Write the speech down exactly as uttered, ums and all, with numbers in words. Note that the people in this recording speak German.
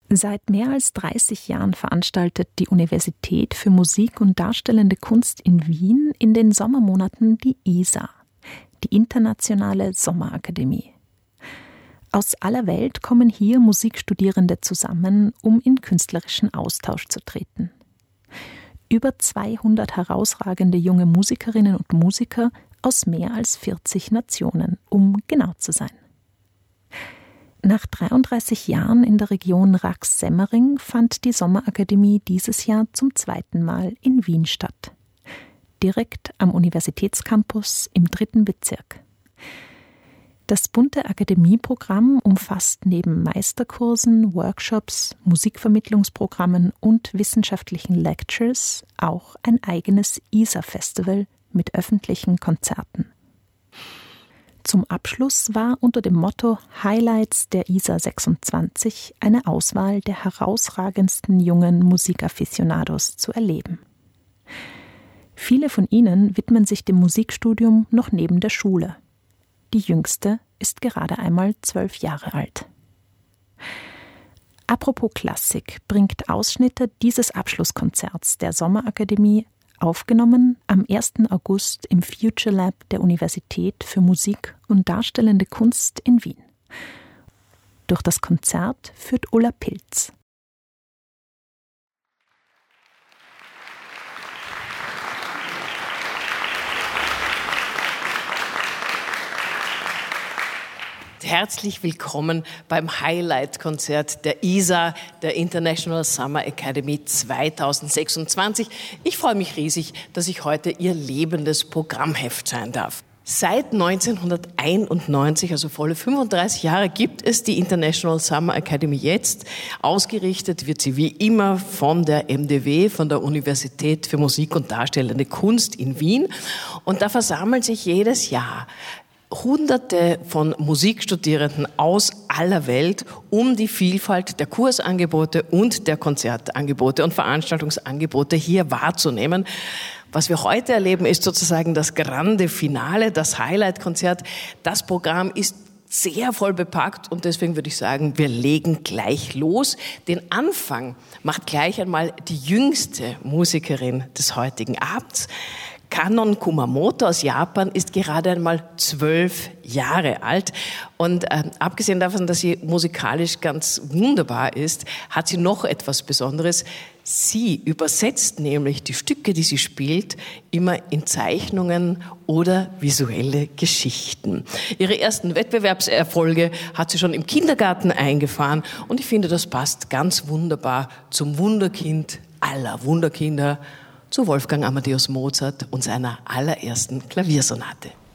Seit mehr als dreißig Jahren veranstaltet die Universität für Musik und Darstellende Kunst in Wien in den Sommermonaten die I S A, die Internationale Sommerakademie. Aus aller Welt kommen hier Musikstudierende zusammen, um in künstlerischen Austausch zu treten. Über zweihundert herausragende junge Musikerinnen und Musiker aus mehr als vierzig Nationen, um genau zu sein. Nach dreiunddreißig Jahren in der Region Rax-Semmering fand die Sommerakademie dieses Jahr zum zweiten Mal in Wien statt. Direkt am Universitätscampus im dritten Bezirk. Das bunte Akademieprogramm umfasst neben Meisterkursen, Workshops, Musikvermittlungsprogrammen und wissenschaftlichen Lectures auch ein eigenes I S A-Festival mit öffentlichen Konzerten. Zum Abschluss war unter dem Motto Highlights der I S A sechsundzwanzig eine Auswahl der herausragendsten jungen Musikafficionados zu erleben. Viele von ihnen widmen sich dem Musikstudium noch neben der Schule. Die jüngste ist gerade einmal zwölf Jahre alt. Apropos Klassik bringt Ausschnitte dieses Abschlusskonzerts der Sommerakademie, aufgenommen am ersten August im Future Lab der Universität für Musik und Darstellende Kunst in Wien. Durch das Konzert führt Ulla Pilz. Herzlich willkommen beim Highlight-Konzert der I S A, der International Summer Academy zweitausendsechsundzwanzig. Ich freue mich riesig, dass ich heute Ihr lebendes Programmheft sein darf. Seit neunzehnhunderteinundneunzig, also volle fünfunddreißig Jahre, gibt es die International Summer Academy jetzt. Ausgerichtet wird sie wie immer von der M D W, von der Universität für Musik und Darstellende Kunst in Wien. Und da versammeln sich jedes Jahr Hunderte von Musikstudierenden aus aller Welt, um die Vielfalt der Kursangebote und der Konzertangebote und Veranstaltungsangebote hier wahrzunehmen. Was wir heute erleben, ist sozusagen das grande Finale, das Highlight-Konzert. Das Programm ist sehr voll bepackt und deswegen würde ich sagen, wir legen gleich los. Den Anfang macht gleich einmal die jüngste Musikerin des heutigen Abends. Kanon Kumamoto aus Japan ist gerade einmal zwölf Jahre alt und äh, abgesehen davon, dass sie musikalisch ganz wunderbar ist, hat sie noch etwas Besonderes. Sie übersetzt nämlich die Stücke, die sie spielt, immer in Zeichnungen oder visuelle Geschichten. Ihre ersten Wettbewerbserfolge hat sie schon im Kindergarten eingefahren und ich finde, das passt ganz wunderbar zum Wunderkind aller Wunderkinder, zu Wolfgang Amadeus Mozart und seiner allerersten Klaviersonate.